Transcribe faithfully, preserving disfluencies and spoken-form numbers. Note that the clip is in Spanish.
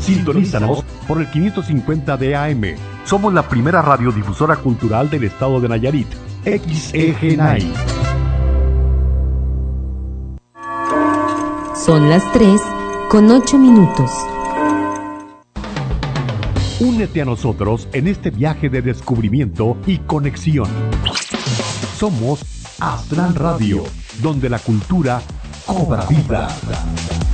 Sintonízanos por el quinientos cincuenta de A M. Somos la primera radiodifusora cultural del estado de Nayarit. X E G N A I. Son las tres con ocho minutos. Únete a nosotros en este viaje de descubrimiento y conexión. Somos Astral Radio, donde la cultura cobra vida.